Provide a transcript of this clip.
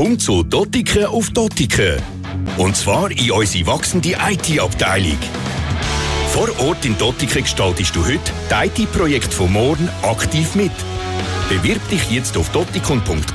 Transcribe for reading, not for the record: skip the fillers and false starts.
Komm zu Dottiken auf Dottiken. Und zwar in unsere wachsende IT-Abteilung. Vor Ort in Dottiken gestaltest du heute die IT-Projekte von morgen aktiv mit. Bewirb dich jetzt auf dottikon.ch